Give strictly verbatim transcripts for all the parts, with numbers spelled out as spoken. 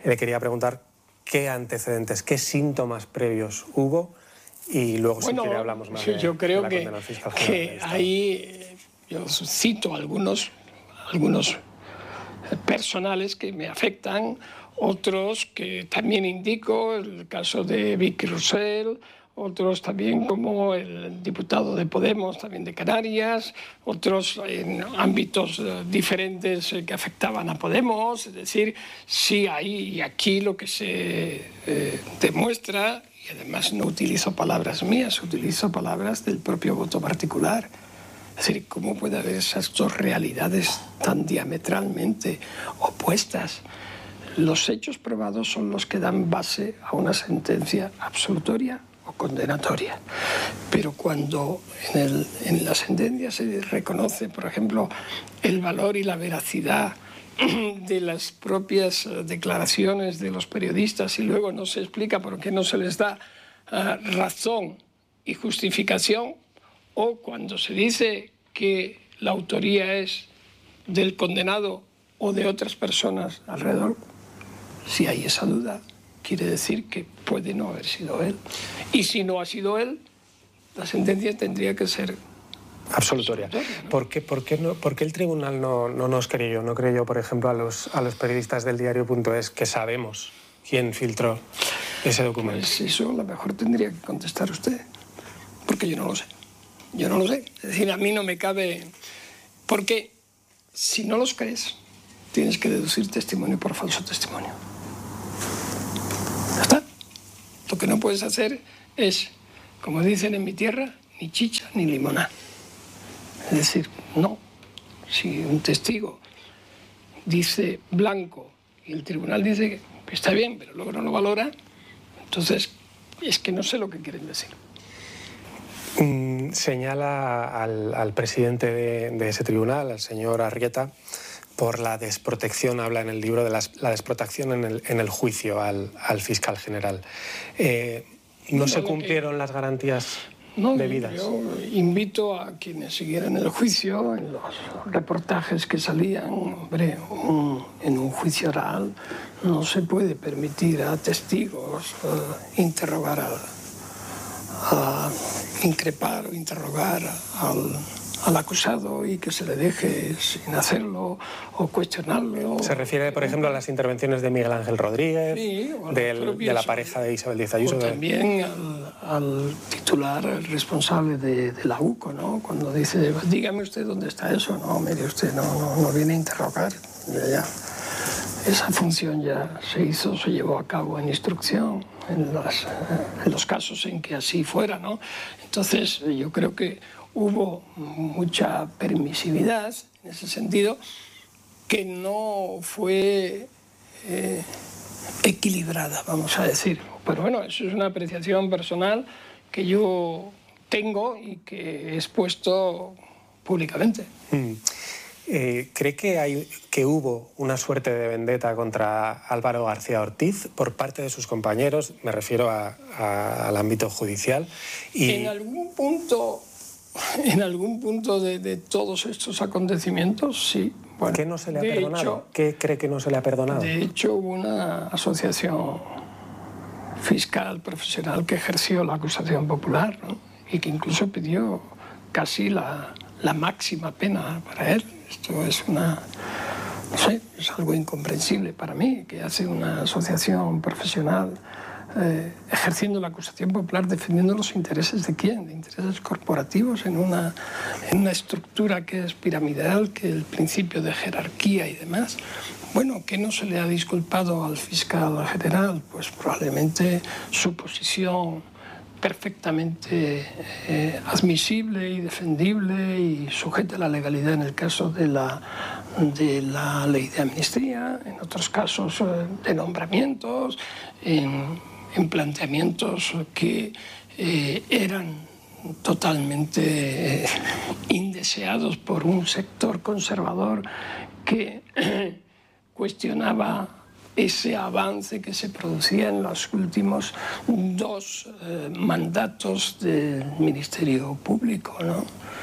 Le quería preguntar qué antecedentes, qué síntomas previos hubo y luego bueno, si quiere hablamos más yo, de, yo creo de la que, condena al fiscal general que del Estado. ahí yo cito algunos, algunos personales que me afectan, otros que también indico, el caso de Vicky Roussel, otros también como el diputado de Podemos, también de Canarias, otros en ámbitos diferentes que afectaban a Podemos. Es decir, sí hay y aquí lo que se eh, demuestra, y además no utilizo palabras mías, utilizo palabras del propio voto particular. Es decir, ¿cómo puede haber esas dos realidades tan diametralmente opuestas? Los hechos probados son los que dan base a una sentencia absolutoria o condenatoria. Pero cuando en, el, en la sentencia se reconoce, por ejemplo, el valor y la veracidad de las propias declaraciones de los periodistas y luego no se explica por qué no se les da uh, razón y justificación, o cuando se dice que la autoría es del condenado o de otras personas alrededor, si hay esa duda, quiere decir que puede no haber sido él. Y si no ha sido él, la sentencia tendría que ser absolutoria. absolutoria, ¿no? ¿Por qué, por qué, no, por qué el tribunal no, no nos creyó? No creyó, por ejemplo, a los, a los periodistas del diario punto es que sabemos quién filtró ese documento. Pues eso a lo mejor tendría que contestar usted, porque yo no lo sé. Yo no lo sé. Es decir, a mí no me cabe... Porque si no los crees, tienes que deducir testimonio por falso testimonio. Ya está. Lo que no puedes hacer es, como dicen en mi tierra, ni chicha ni limoná. Es decir, no. Si un testigo dice blanco y el tribunal dice que está bien, pero luego no lo valora, entonces es que no sé lo que quieren decir. Mm, señala al, al presidente de, de ese tribunal, al señor Arrieta, por la desprotección, habla en el libro de las, la desprotección en el, en el juicio al, al fiscal general. Eh, ¿No, no se cumplieron que... las garantías no, debidas? Yo invito a quienes siguieran el juicio, en los reportajes que salían, hombre, un, en un juicio oral no se puede permitir a testigos uh, interrogar al... a increpar o interrogar al, al acusado y que se le deje sin hacerlo o cuestionarlo. Se refiere, por ejemplo, a las intervenciones de Miguel Ángel Rodríguez, sí, del, propios, de la pareja de Isabel Díaz Ayuso. O también al, al titular, el responsable de, de la U C O, ¿no? Cuando dice, dígame usted dónde está eso. No, mire usted, no, no, no viene a interrogar. Ya, ya. Esa función ya se hizo, se llevó a cabo en instrucción, en, las, en los casos en que así fuera, ¿no? Entonces, yo creo que hubo mucha permisividad en ese sentido, que no fue eh, equilibrada, vamos a decir. Pero bueno, eso es una apreciación personal que yo tengo y que he expuesto públicamente. Mm. Eh, ¿Cree que, hay, que hubo una suerte de vendetta contra Álvaro García Ortiz por parte de sus compañeros? Me refiero a, a, al ámbito judicial. Y... En algún punto, en algún punto de, de todos estos acontecimientos, sí. Bueno, ¿Qué no se le ha perdonado? Hecho, ¿Qué cree que no se le ha perdonado? De hecho, hubo una asociación fiscal profesional que ejerció la acusación popular, ¿no? Y que incluso pidió casi la, la máxima pena para él. Esto es una, no sé, es algo incomprensible para mí, que hace una asociación profesional eh, ejerciendo la acusación popular, defendiendo los intereses de quién, de intereses corporativos en una, en una estructura que es piramidal, que el principio de jerarquía y demás. Bueno, ¿qué no se le ha disculpado al fiscal general? Pues probablemente su posición perfectamente eh, admisible y defendible y sujeta a la legalidad en el caso de la, de la ley de amnistía, en otros casos eh, de nombramientos, en, en planteamientos que eh, eran totalmente eh, indeseados por un sector conservador que eh, cuestionaba ese avance que se producía en los últimos dos eh, mandatos del Ministerio Público, ¿no?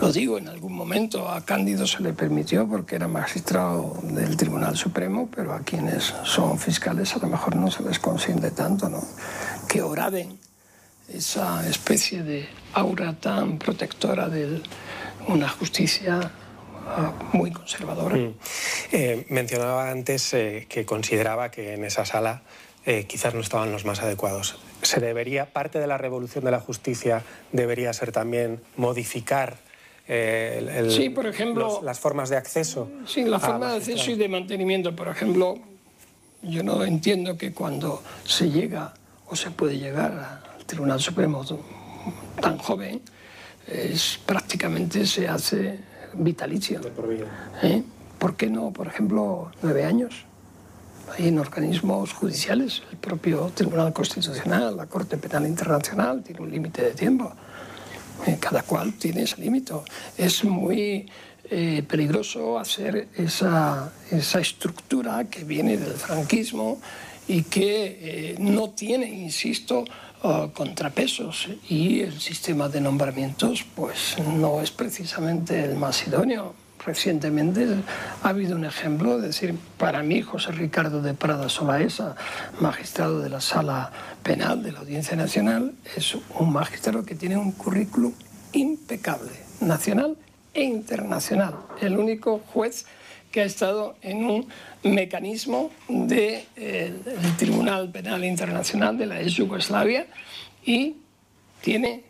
Lo digo, en algún momento a Cándido se le permitió porque era magistrado del Tribunal Supremo, pero a quienes son fiscales a lo mejor no se les consiente tanto, ¿no? Que oraden esa especie de aura tan protectora de una justicia uh, muy conservadora. Mm. Eh, mencionaba antes eh, que consideraba que en esa sala eh, quizás no estaban los más adecuados. ¿Se debería, parte de la revolución de la justicia debería ser también modificar eh, el, el, sí, por ejemplo, los, las formas de acceso? Sí, la forma de acceso y de mantenimiento. Por ejemplo, yo no entiendo que cuando se llega o se puede llegar al Tribunal Supremo tan joven, es, prácticamente se hace vitalicio. De por vida. ¿Eh? ¿Por qué no, por ejemplo, nueve años? Hay en organismos judiciales, el propio Tribunal Constitucional, la Corte Penal Internacional, tiene un límite de tiempo. Eh, cada cual tiene ese límite. Es muy eh, peligroso hacer esa, esa estructura que viene del franquismo y que eh, no tiene, insisto, uh, contrapesos, y el sistema de nombramientos pues no es precisamente el más idóneo. Recientemente ha habido un ejemplo, es decir, para mí José Ricardo de Prada Solaesa, magistrado de la Sala Penal de la Audiencia Nacional, es un magistrado que tiene un currículum impecable, nacional e internacional. El único juez que ha estado en un mecanismo del de, eh, Tribunal Penal Internacional de la ex Yugoslavia, y tiene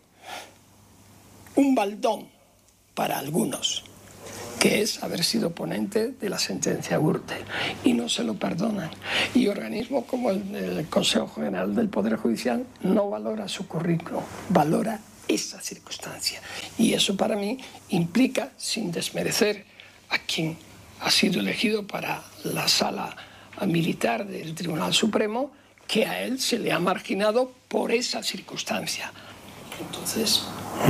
un baldón para algunos, que es haber sido ponente de la sentencia Gürtel, y no se lo perdonan. Y organismos como el, el Consejo General del Poder Judicial no valora su currículum, valora esa circunstancia. Y eso para mí implica, sin desmerecer a quien ha sido elegido para la sala militar del Tribunal Supremo, que a él se le ha marginado por esa circunstancia. Entonces...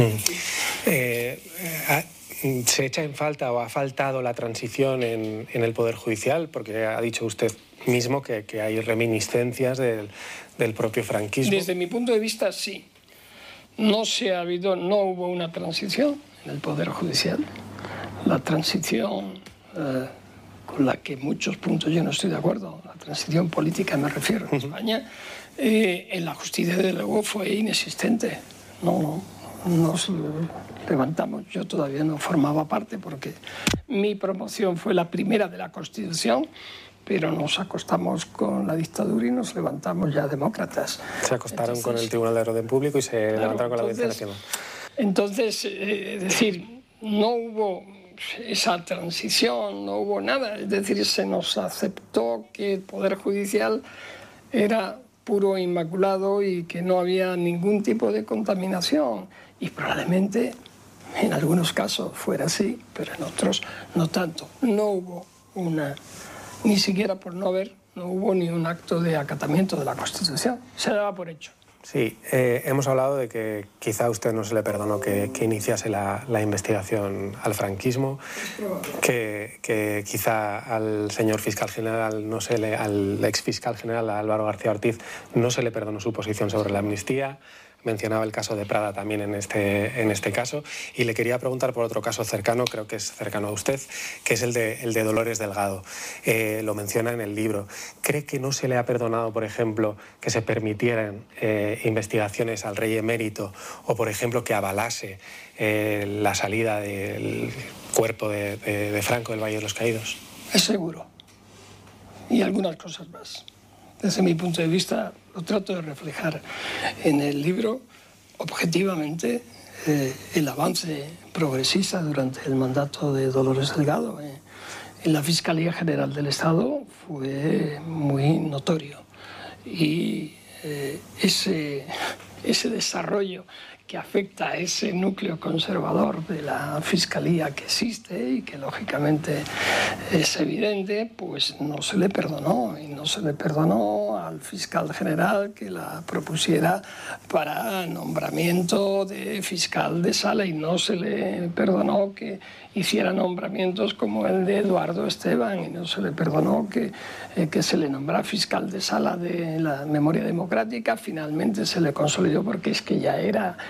Mm. Eh, eh, ¿Se echa en falta o ha faltado la transición en, en el Poder Judicial? Porque ha dicho usted mismo que, que hay reminiscencias del, del propio franquismo. Desde mi punto de vista, sí. No, se ha habido, no hubo una transición en el Poder Judicial. La transición eh, con la que en muchos puntos yo no estoy de acuerdo, la transición política me refiero en España, eh, en la justicia desde luego fue inexistente. No, no. Nos levantamos, yo todavía no formaba parte porque mi promoción fue la primera de la Constitución, pero nos acostamos con la dictadura y nos levantamos ya demócratas. Se acostaron entonces, con el Tribunal de Orden Público y se claro, levantaron con entonces, la Audiencia Nacional. Entonces, eh, es decir, no hubo esa transición, no hubo nada. Es decir, se nos aceptó que el Poder Judicial era puro e inmaculado y que no había ningún tipo de contaminación. Y probablemente en algunos casos fuera así, pero en otros no tanto. No hubo una, ni siquiera por no haber, no hubo ni un acto de acatamiento de la Constitución. Se daba por hecho. Sí, eh, hemos hablado de que quizá a usted no se le perdonó que, que iniciase la, la investigación al franquismo, que, que quizá al señor fiscal general, no se le, al ex fiscal general Álvaro García Ortiz, no se le perdonó su posición sobre la amnistía. Mencionaba el caso de Prada también en este, en este caso, y le quería preguntar por otro caso cercano, creo que es cercano a usted, que es el de, el de Dolores Delgado. Eh, lo menciona en el libro. ¿Cree que no se le ha perdonado, por ejemplo, que se permitieran eh, investigaciones al rey emérito, o, por ejemplo, que avalase eh, la salida del cuerpo de, de, de Franco del Valle de los Caídos? Es seguro. Y algunas cosas más. Desde mi punto de vista, lo trato de reflejar en el libro, objetivamente, eh, el avance progresista durante el mandato de Dolores Delgado eh, en la Fiscalía General del Estado fue muy notorio. Y eh, ese, ese desarrollo que afecta a ese núcleo conservador de la Fiscalía que existe y que lógicamente es evidente, pues no se le perdonó, y no se le perdonó al fiscal general que la propusiera para nombramiento de fiscal de sala, y no se le perdonó que hiciera nombramientos como el de Eduardo Esteban, y no se le perdonó que, eh, que se le nombrara fiscal de sala de la memoria democrática. Finalmente se le consolidó porque es que ya era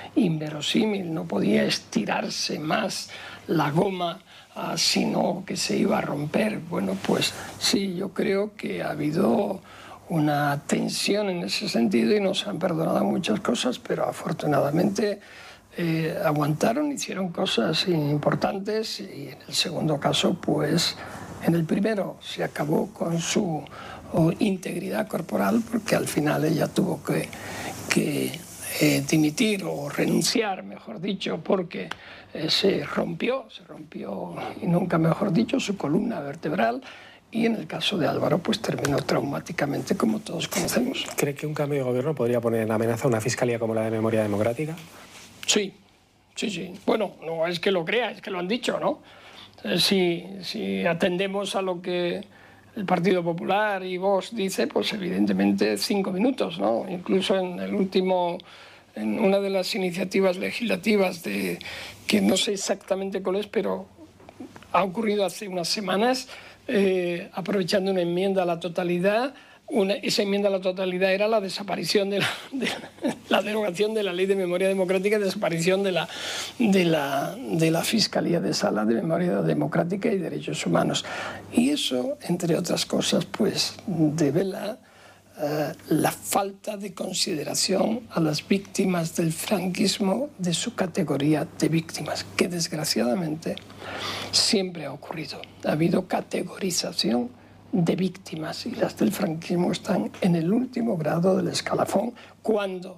inverosímil, no podía estirarse más la goma, uh, sino que se iba a romper. Bueno, pues sí, yo creo que ha habido una tensión en ese sentido y nos han perdonado muchas cosas, pero afortunadamente eh, aguantaron, hicieron cosas importantes, y en el segundo caso, pues en el primero se acabó con su oh, integridad corporal, porque al final ella tuvo que, que eh, dimitir o renunciar, mejor dicho, porque eh, se rompió, se rompió, y nunca mejor dicho, su columna vertebral. Y en el caso de Álvaro, pues terminó traumáticamente, como todos conocemos. ¿Cree que un cambio de gobierno podría poner en amenaza una fiscalía como la de Memoria Democrática? Sí, sí, sí. Bueno, no es que lo crea, es que lo han dicho, ¿no? Eh, si, si atendemos a lo que el Partido Popular y Vox dice, pues evidentemente cinco minutos, ¿no? Incluso en el último, en una de las iniciativas legislativas de, que no sé exactamente cuál es, pero ha ocurrido hace unas semanas, Eh, aprovechando una enmienda a la totalidad. Una, esa enmienda a la totalidad era la desaparición de la, de la derogación de la Ley de Memoria Democrática y desaparición de la, de, la, de la Fiscalía de Sala de Memoria Democrática y Derechos Humanos. Y eso, entre otras cosas, pues devela Uh, la falta de consideración a las víctimas del franquismo de su categoría de víctimas, que desgraciadamente siempre ha ocurrido. Ha habido categorización de víctimas y las del franquismo están en el último grado del escalafón, cuando,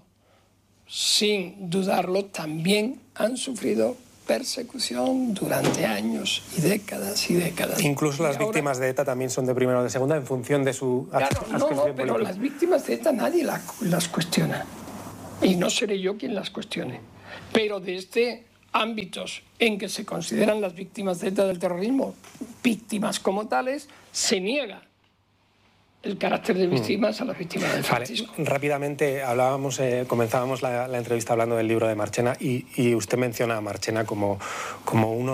sin dudarlo, también han sufrido persecución durante años y décadas y décadas. Incluso las ahora, víctimas de ETA también son de primera o de segunda en función de su claro, adscripción no, no, pero política. las víctimas de ETA nadie la, las cuestiona. Y no seré yo quien las cuestione. Pero desde ámbitos en que se consideran las víctimas de ETA del terrorismo víctimas como tales, se niega el carácter de víctimas a las víctimas del fascismo. Vale, rápidamente hablábamos, eh, comenzábamos la, la entrevista hablando del libro de Marchena y, y usted menciona a Marchena como, como uno